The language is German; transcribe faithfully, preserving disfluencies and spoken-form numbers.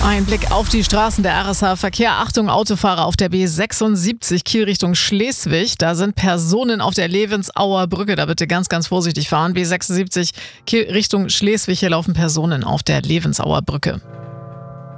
Ein Blick auf die Straßen der R S H-Verkehr. Achtung, Autofahrer auf der B sechsundsiebzig Kiel Richtung Schleswig. Da sind Personen auf der Levensauer Brücke. Da bitte ganz, ganz vorsichtig fahren. B sechsundsiebzig Kiel Richtung Schleswig. Hier laufen Personen auf der Levensauer Brücke.